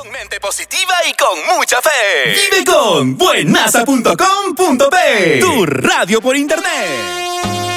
Con mente positiva y con mucha fe. Vive con buenaza.com.p. Tu radio por internet.